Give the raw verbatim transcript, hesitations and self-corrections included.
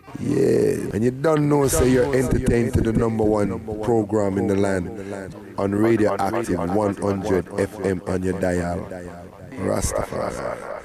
Yeah, and you don't know, say you're entertained to the number one program in the land on Radioactive one hundred F M on your dial. Rastafari.